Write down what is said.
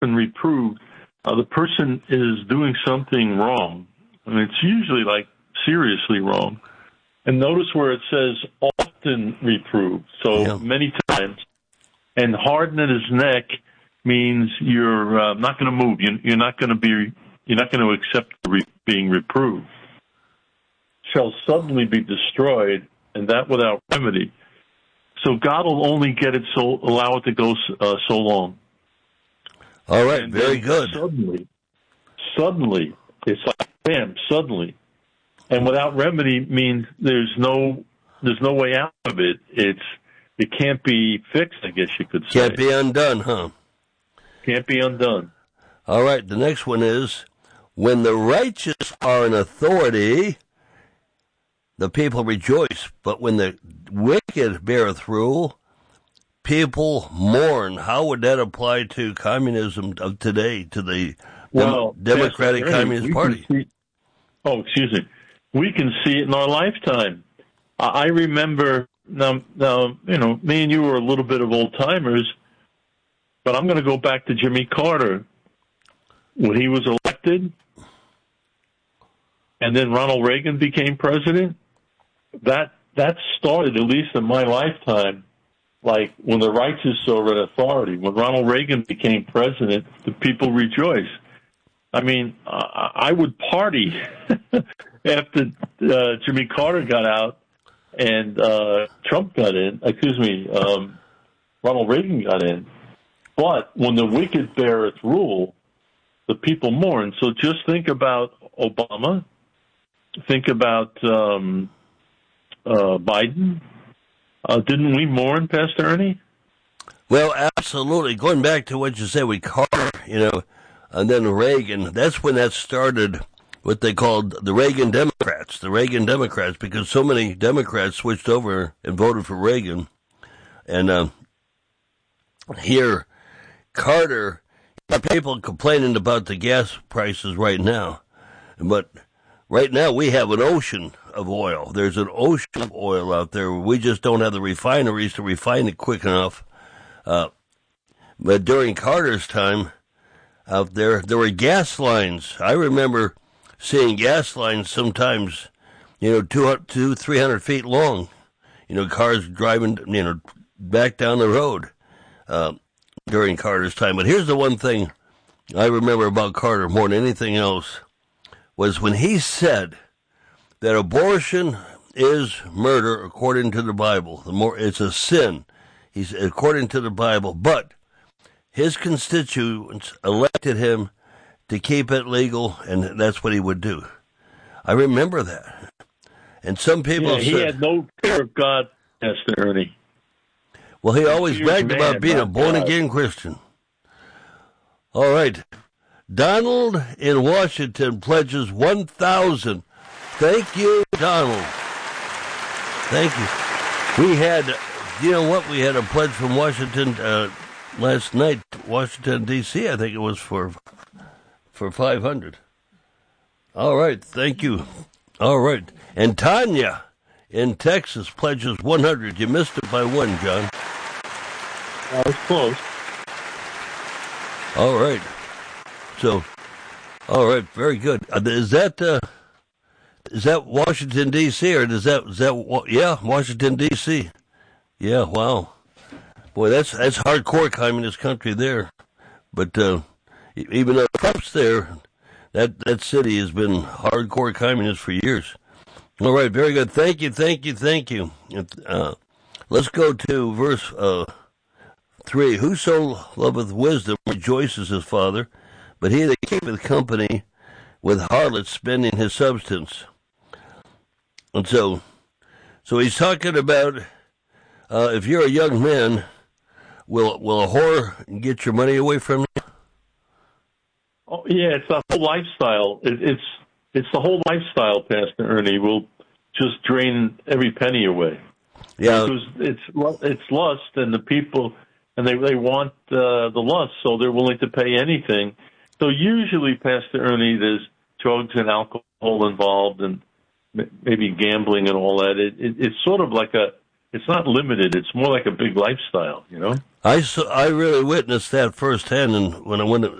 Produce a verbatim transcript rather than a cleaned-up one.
been reproved, uh, the person is doing something wrong. I mean, it's usually like seriously wrong. And notice where it says often reproved, so yeah. many times. And hardening his neck means you're uh, not going to move. You, you're not going to be. You're not going to accept re- being reproved. Shall suddenly be destroyed, and that without remedy. So God will only get it so allow it to go uh, so long. All right, and very good. Suddenly, suddenly, it's like bam, suddenly, and without remedy means there's no there's no way out of it. It's it can't be fixed. I guess you could say. Can't be undone, huh? Can't be undone. All right, the next one is when the righteous are in authority, the people rejoice, but when the wicked beareth rule, people mourn. How would that apply to communism of today, to the well, Dem- Democratic Pastor, Communist Party? See, oh, excuse me. We can see it in our lifetime. I remember, now, now, you know, me and you were a little bit of old-timers, but I'm going to go back to Jimmy Carter. When he was elected, and then Ronald Reagan became president, that that started, at least in my lifetime, like when the righteous are in authority. When Ronald Reagan became president, the people rejoiced. I mean, I, I would party after uh, Jimmy Carter got out and uh, Trump got in, excuse me, um, Ronald Reagan got in. But when the wicked beareth rule, the people mourn. So just think about Obama. Think about um, uh, Biden. Uh, didn't we mourn, Pastor Ernie? Well, absolutely. Going back to what you said with Carter, you know, and then Reagan, that's when that started, what they called the Reagan Democrats, the Reagan Democrats, because so many Democrats switched over and voted for Reagan. And uh, here, Carter, people complaining about the gas prices right now, but right now we have an ocean of oil. There's an ocean of oil out there. We just don't have the refineries to refine it quick enough. Uh, but during Carter's time out there, there were gas lines. I remember seeing gas lines sometimes, you know, two, two, three hundred feet long. You know, cars driving, you know, back down the road. Uh, during Carter's time. But here's the one thing I remember about Carter more than anything else, was when he said that abortion is murder according to the Bible. The more it's a sin, he's according to the Bible, but his constituents elected him to keep it legal, and that's what he would do. I remember that. And some people yeah, he said, had no fear of God, Pastor Ernie. Well, he always bragged about being a born-again Christian. All right. Donald in Washington pledges one thousand. Thank you, Donald. Thank you. We had, you know what, we had a pledge from Washington uh, last night, Washington, D C I think it was for for five hundred. All right. Thank you. All right. And Tanya in Texas pledges one hundred. You missed it by one, John. That was close. All right. So, all right, very good. Uh, is that uh, is that Washington D C or does that is that yeah Washington D C? Yeah, wow, boy, that's that's hardcore communist country there. But uh, even though Trump's there, that that city has been hardcore communist for years. All right, very good. Thank you, thank you, thank you. Uh, let's go to verse uh, three. Whoso loveth wisdom rejoices his father, but he that keepeth company with harlots spending his substance. And so, so he's talking about uh, if you're a young man, will will a whore get your money away from you? Oh yeah, it's the whole lifestyle. It, it's it's the whole lifestyle, Pastor Ernie. Will just drain every penny away. Yeah, because it's it's lust, and the people and they they want uh, the lust, so they're willing to pay anything. So usually, Pastor Ernie, there's drugs and alcohol involved, and maybe gambling and all that. It, it, it's sort of like a it's not limited. It's more like a big lifestyle, you know? I, saw, I really witnessed that firsthand and when I went